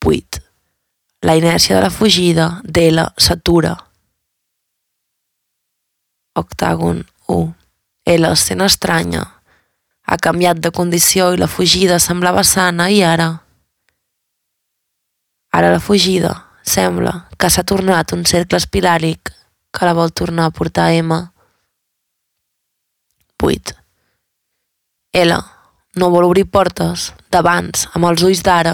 8. La inèrcia de la fugida d'L s'atura. Octàgon 1. L sent estranya. Ha canviat de condició i la fugida semblava sana i ara la fugida sembla que s'ha tornat un cercle espiràlic que la vol tornar a portar a M. 8. L no vol obrir portes d'abans amb els ulls d'ara.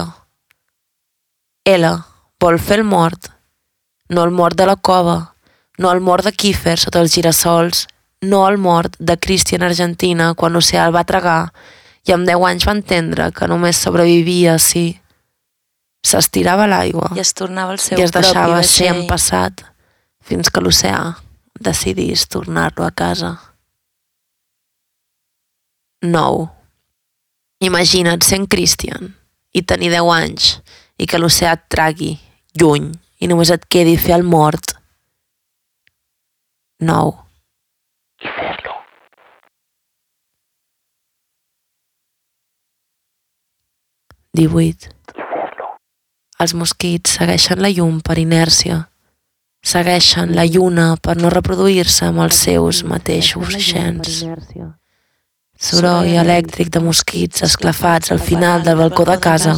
L vol fer el mort, no el mort de la cova, no el mort de Kiefer sota els girassols, no el mort de Christian Argentina quan l'oceà el va tragar i amb 10 anys va entendre que només sobrevivia si s'estirava a l'aigua i es tornava el seu i es deixava propi ser vaixell. en passat fins que l'oceà decidís tornar-lo a casa. 9. Imagina't sent Christian i tenir 10 anys i que l'oceà et tragui lluny i només et quedi fer el mort. 9. I fer-lo. 18. Els mosquits segueixen la llum per inèrcia. Segueixen la lluna per no reproduir-se amb els seus mateixos gens. Soroll elèctric de mosquits esclafats al final del balcó de casa.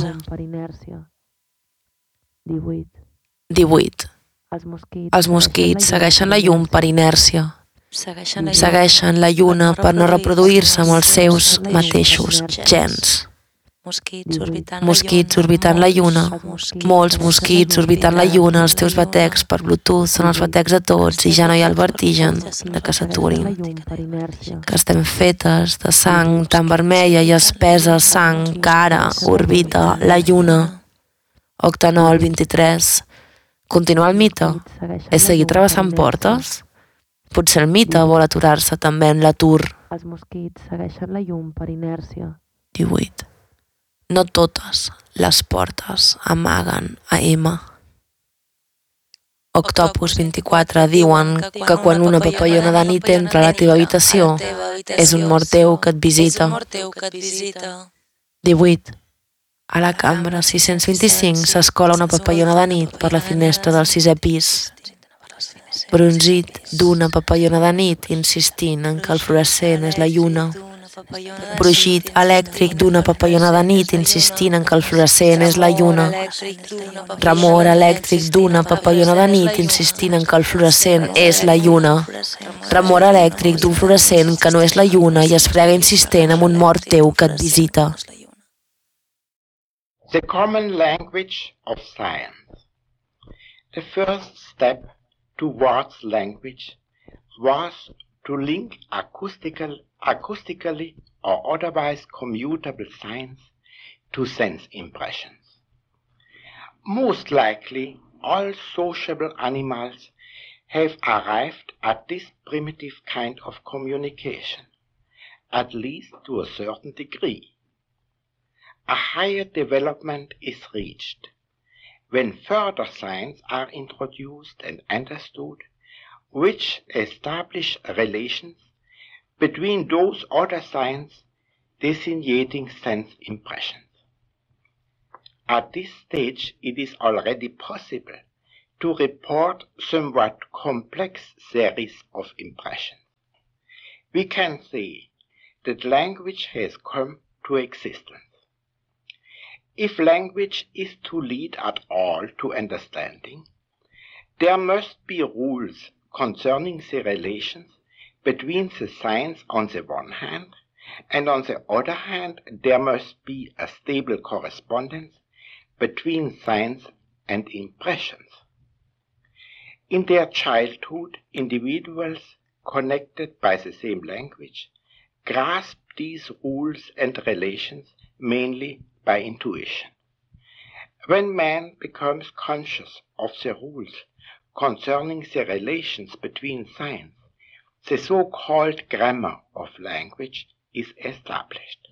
18. Els mosquits segueixen la llum per inèrcia. Segueixen la lluna per no reproduir-se amb els seus mateixos gens. Mosquits orbitant la lluna. Molts mosquits orbitant la lluna. Els teus batecs per Bluetooth són els batecs de tots i ja no hi ha el vertigen de que s'aturin. Que estem fetes de sang tan vermella i espesa sang que ara orbita la lluna. Octanol 23. Continuar el mite? És seguir travessant portes? Potser el mite vol aturar-se també en l'atur. Els mosquits segueixen la llum per inèrcia. 18. No totes les portes amaguen a M. Octopus 24 diuen que quan una papallona de nit entra a la teva habitació és un mort teu que et visita. 18. A la cambra 625 s'escola una papallona de nit per la finestra del 6è pis. Brunzit d'una papallona de nit insistint en que el fluorescent és la lluna. Brugit elèctric d'una papallona de nit insistint en que el fluorescent és la lluna. Remor elèctric d'una papallona de nit insistint en que el fluorescent és la lluna. Remor elèctric d'un fluorescent que no és la lluna i es frega insistent amb un mort teu que et visita. The common language of science. The first step towards language was to link acoustically or otherwise commutable signs to sense impressions. Most likely, all sociable animals have arrived at this primitive kind of communication, at least to a certain degree. A higher development is reached when further signs are introduced and understood, which establish relations between those other signs designating sense impressions. At this stage, it is already possible to report somewhat complex series of impressions. We can say that language has come to existence. If language is to lead at all to understanding, there must be rules concerning the relations between the signs on the one hand, and on the other hand, there must be a stable correspondence between signs and impressions. In their childhood, individuals connected by the same language grasp these rules and relations mainly by intuition. When man becomes conscious of the rules concerning the relations between signs, the so-called grammar of language is established.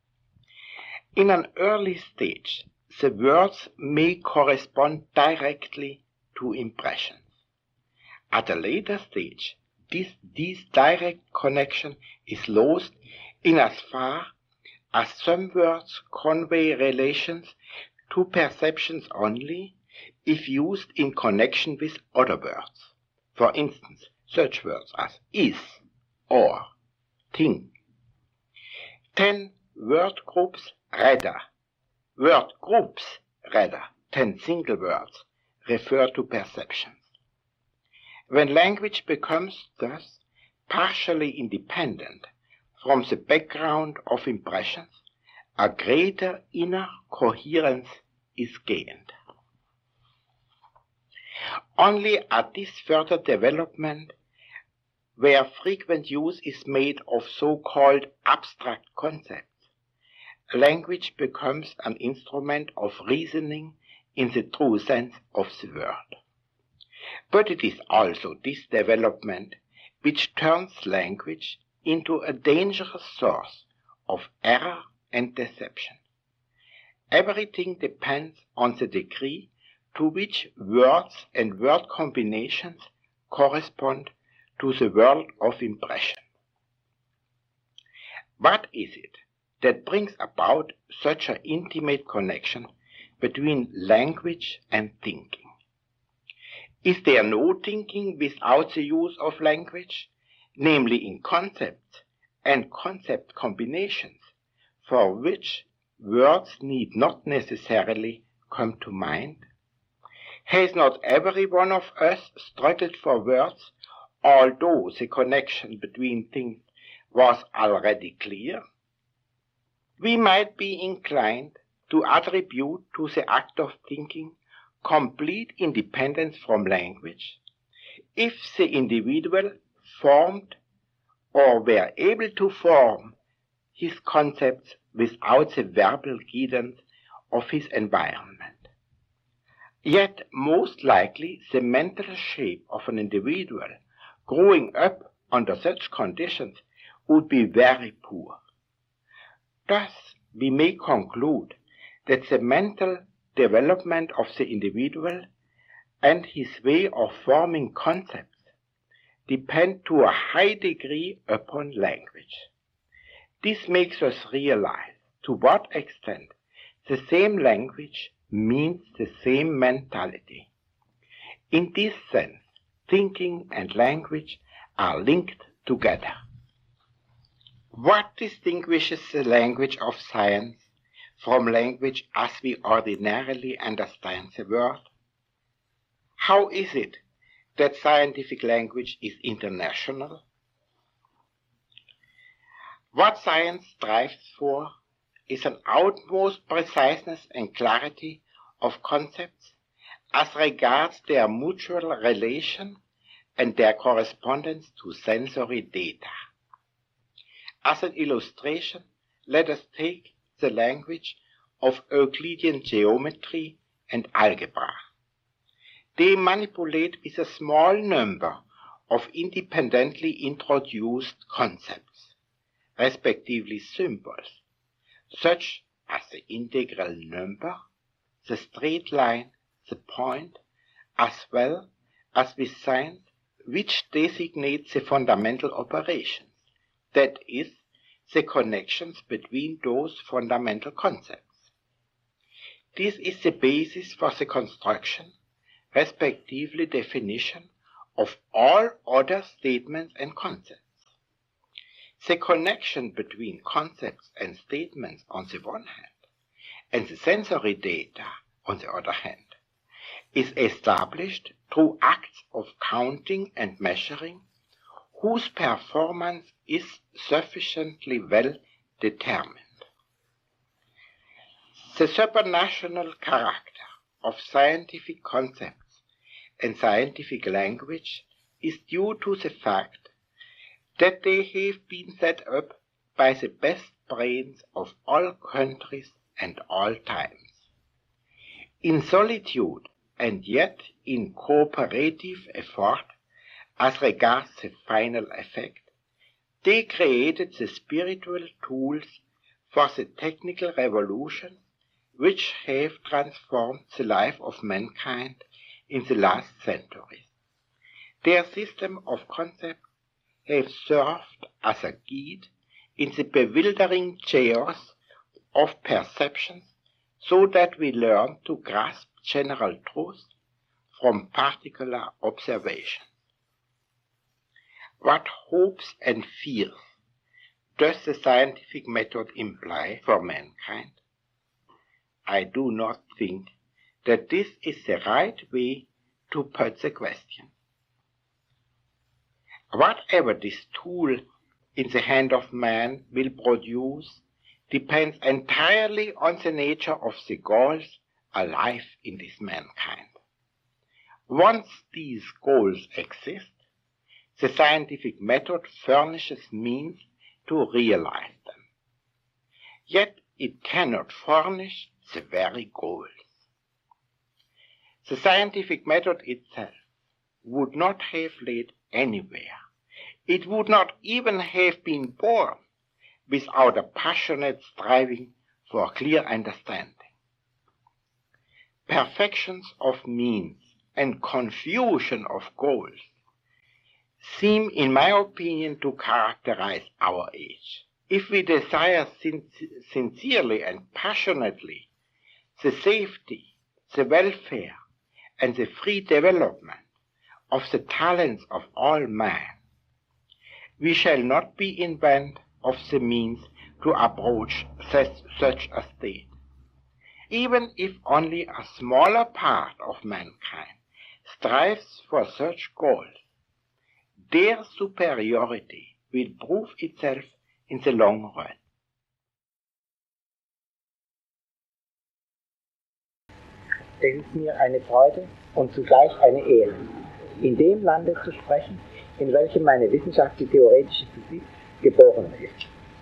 In an early stage, the words may correspond directly to impressions. At a later stage, this direct connection is lost in as far as some words convey relations to perceptions only if used in connection with other words. For instance, such words as is, or, thing. 10 word groups rather, 10 single words, refer to perceptions. When language becomes thus partially independent from the background of impressions, a greater inner coherence is gained. Only at this further development, where frequent use is made of so-called abstract concepts, language becomes an instrument of reasoning in the true sense of the word. But it is also this development which turns language into a dangerous source of error and deception. Everything depends on the degree to which words and word combinations correspond to the world of impression. What is it that brings about such an intimate connection between language and thinking? Is there no thinking without the use of language, namely in concepts and concept combinations, for which words need not necessarily come to mind? Has not every one of us struggled for words, although the connection between things was already clear? We might be inclined to attribute to the act of thinking complete independence from language, if the individual formed or were able to form his concepts without the verbal guidance of his environment. Yet most likely the mental shape of an individual growing up under such conditions would be very poor. Thus we may conclude that the mental development of the individual and his way of forming concepts depend to a high degree upon language. This makes us realize to what extent the same language means the same mentality. In this sense, thinking and language are linked together. What distinguishes the language of science from language as we ordinarily understand the world? How is it that scientific language is international? What science strives for is an utmost preciseness and clarity of concepts as regards their mutual relation and their correspondence to sensory data. As an illustration, let us take the language of Euclidean geometry and algebra. They manipulate with a small number of independently introduced concepts, respectively symbols, such as the integral number, the straight line, the point, as well as with signs which designate the fundamental operations, that is, the connections between those fundamental concepts. This is the basis for the construction, respectively definition, of all other statements and concepts. The connection between concepts and statements on the one hand, and the sensory data on the other hand, is established through acts of counting and measuring, whose performance is sufficiently well determined. The supranational character of scientific concepts and scientific language is due to the fact that they have been set up by the best brains of all countries and all times. In solitude and yet in cooperative effort as regards the final effect, they created the spiritual tools for the technical revolution which have transformed the life of mankind in the last centuries. Their system of concepts have served as a guide in the bewildering chaos of perceptions so that we learn to grasp general truth from particular observation. What hopes and fears does the scientific method imply for mankind? I do not think that this is the right way to put the question. Whatever this tool in the hand of man will produce depends entirely on the nature of the goals alive in this mankind. Once these goals exist, the scientific method furnishes means to realize them. Yet it cannot furnish the very goals. The scientific method itself would not have led anywhere. It would not even have been born without a passionate striving for clear understanding. Perfections of means and confusion of goals seem, in my opinion, to characterize our age. If we desire sincerely and passionately the safety, the welfare, and the free development of the talents of all man, we shall not be in want of the means to approach such a state. Even if only a smaller part of mankind strives for such goals, their superiority will prove itself in the long run. Es ist mir eine Freude und zugleich eine Ehre, in dem Lande zu sprechen, in welchem meine Wissenschaft, die theoretische Physik, geboren ist.